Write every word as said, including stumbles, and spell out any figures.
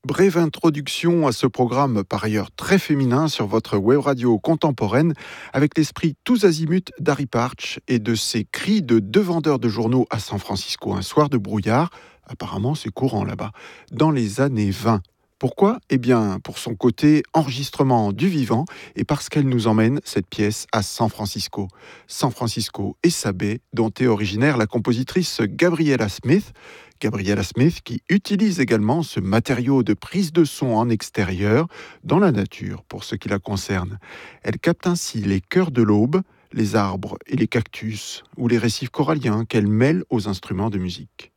Brève introduction à ce programme par ailleurs très féminin sur votre web radio contemporaine avec l'esprit tous azimuts d'Harry Partch et de ses cris de deux vendeurs de journaux à San Francisco un soir de brouillard, apparemment c'est courant là-bas, dans les années vingt. Pourquoi ? Eh bien, pour son côté enregistrement du vivant et parce qu'elle nous emmène, cette pièce, à San Francisco. San Francisco et sa baie, dont est originaire la compositrice Gabriella Smith. Gabriella Smith qui utilise également ce matériau de prise de son en extérieur dans la nature pour ce qui la concerne. Elle capte ainsi les chœurs de l'aube, les arbres et les cactus ou les récifs coralliens qu'elle mêle aux instruments de musique.